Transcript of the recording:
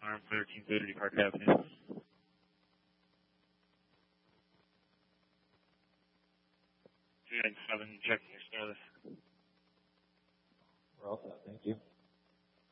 Farm, 1330 Park Avenue. Checking your status. We're all set, thank you.